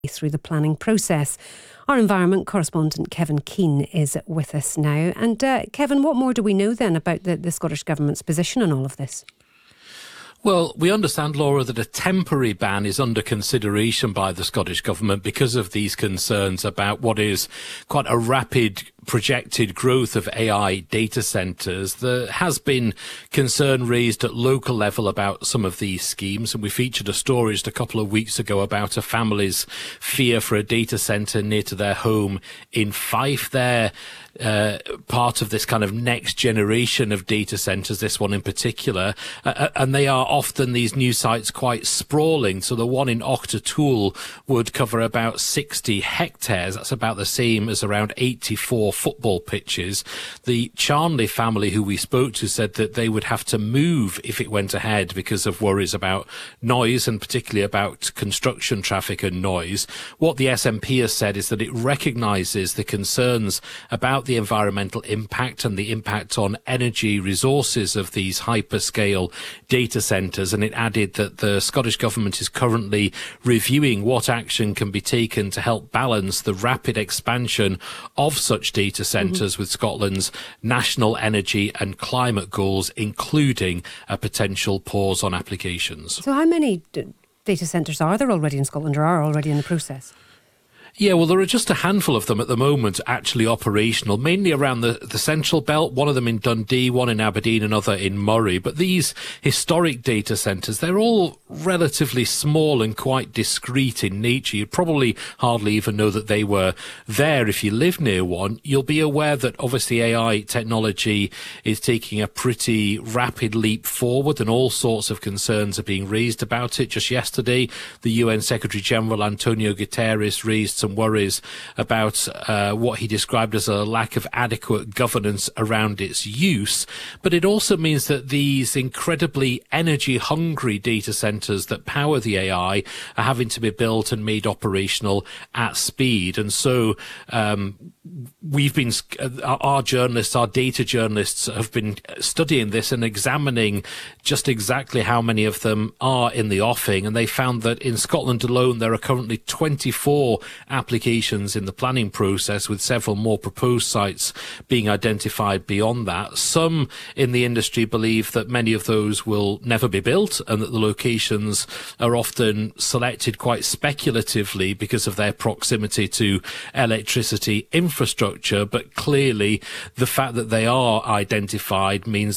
through the planning process. Our environment correspondent Kevin Keane is with us now. And Kevin, what more do we know then about the Scottish Government's position on all of this? Well, we understand, Laura, that a temporary ban is under consideration by the Scottish Government because of these concerns about what is quite a rapid projected growth of AI data centres. There has been concern raised at local level about some of these schemes, and we featured a story just a couple of weeks ago about a family's fear for a data centre near to their home in Fife. They're part of this kind of next generation of data centres, this one in particular, and they are often, these new sites, quite sprawling. So the one in Auchtertool would cover about 60 hectares. That's about the same as around 84 football pitches. The Charnley family who we spoke to said that they would have to move if it went ahead because of worries about noise, and particularly about construction traffic and noise. What the SNP has said is that it recognises the concerns about the environmental impact and the impact on energy resources of these hyperscale data centres, and it added that the Scottish Government is currently reviewing what action can be taken to help balance the rapid expansion of such data centres with Scotland's national energy and climate goals, including a potential pause on applications. So how many data centres are there already in Scotland, or are already in the process? Yeah, well, there are just a handful of them at the moment actually operational, mainly around the central belt, one of them in Dundee, one in Aberdeen, another in Moray. But these historic data centres, they're all relatively small and quite discreet in nature. You'd probably hardly even know that they were there if you live near one. You'll be aware that obviously AI technology is taking a pretty rapid leap forward, and all sorts of concerns are being raised about it. Just yesterday, the UN Secretary-General Antonio Guterres raised some worries about what he described as a lack of adequate governance around its use. But it also means that these incredibly energy-hungry data centres that power the AI are having to be built and made operational at speed. And so we've been, our journalists, our data journalists have been studying this and examining just exactly how many of them are in the offing. And they found that in Scotland alone, there are currently 24 applications in the planning process, with several more proposed sites being identified beyond that. Some in the industry believe that many of those will never be built, and that the locations are often selected quite speculatively because of their proximity to electricity infrastructure. But clearly, the fact that they are identified means